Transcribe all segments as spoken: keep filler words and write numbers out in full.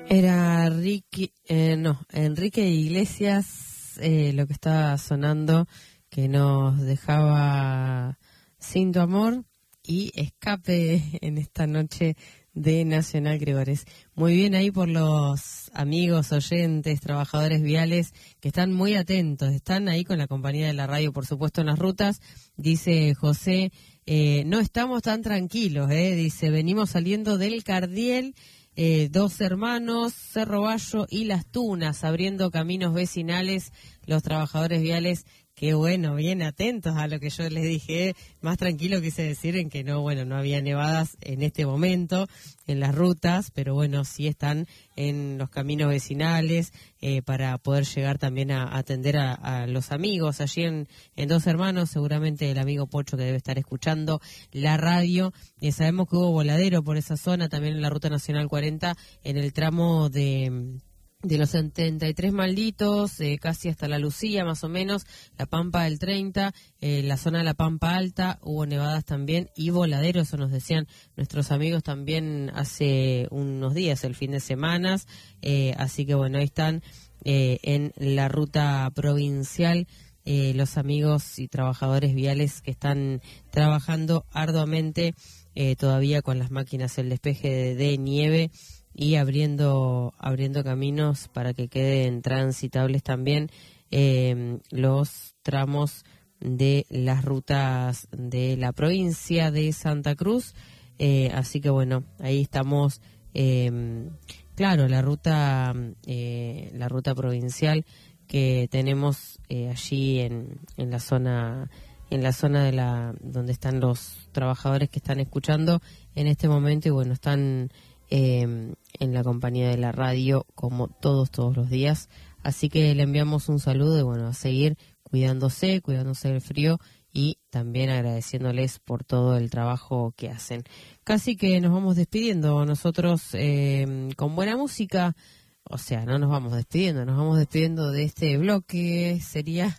Era Ricky, eh, no, Enrique Iglesias, eh, lo que estaba sonando, que nos dejaba Sin Tu Amor y Escape en esta noche de Nacional Gregores. Muy bien ahí por los amigos, oyentes, trabajadores viales que están muy atentos, están ahí con la compañía de la radio, por supuesto, en las rutas. Dice José, eh, no estamos tan tranquilos, eh, dice, venimos saliendo del Cardiel, eh, Dos Hermanos, Cerro Bayo y Las Tunas, abriendo caminos vecinales, los trabajadores viales. Qué bueno, bien atentos a lo que yo les dije, ¿eh? Más tranquilo quise decir en que no, bueno, no había nevadas en este momento en las rutas, pero bueno, sí están en los caminos vecinales eh, para poder llegar también a, a atender a, a los amigos allí en, en Dos Hermanos, seguramente el amigo Pocho que debe estar escuchando la radio. Eh, sabemos que hubo voladero por esa zona, también en la Ruta Nacional cuarenta, en el tramo de... de los setenta y tres malditos, eh, casi hasta la Lucía más o menos, la Pampa del treinta, eh, la zona de la Pampa Alta, hubo nevadas también y voladero, eso nos decían nuestros amigos también hace unos días, el fin de semana, eh, así que bueno, ahí están eh, en la ruta provincial eh, los amigos y trabajadores viales que están trabajando arduamente eh, todavía con las máquinas, el despeje de, de nieve, y abriendo abriendo caminos para que queden transitables también eh, los tramos de las rutas de la provincia de Santa Cruz, eh, así que bueno, ahí estamos, eh, claro, la ruta eh, la ruta provincial que tenemos eh, allí en, en la zona en la zona de la donde están los trabajadores que están escuchando en este momento y bueno, están Eh, en la compañía de la radio como todos, todos los días, así que le enviamos un saludo y bueno, a seguir cuidándose, cuidándose del frío y también agradeciéndoles por todo el trabajo que hacen. Casi que nos vamos despidiendo nosotros eh, con buena música, o sea, no nos vamos despidiendo, nos vamos despidiendo de este bloque, sería,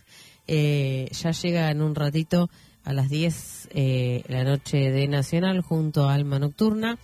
eh, ya llega en un ratito a las diez eh, la noche de Nacional junto a Alma Nocturna.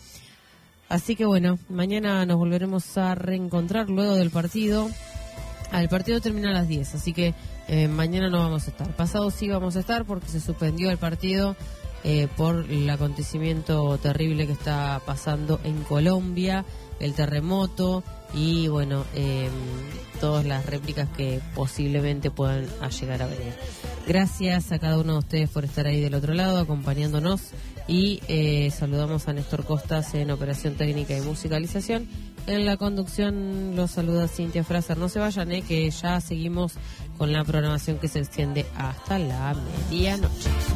Así que bueno, mañana nos volveremos a reencontrar luego del partido. Ah, el partido termina a las diez, así que eh, mañana no vamos a estar. Pasado sí vamos a estar porque se suspendió el partido eh, por el acontecimiento terrible que está pasando en Colombia, el terremoto y bueno, eh, todas las réplicas que posiblemente puedan a llegar a venir. Gracias a cada uno de ustedes por estar ahí del otro lado, acompañándonos. Y eh, saludamos a Néstor Costas en operación técnica y musicalización. En la conducción los saluda Cintia Fraser. No se vayan, eh, que ya seguimos con la programación que se extiende hasta la medianoche.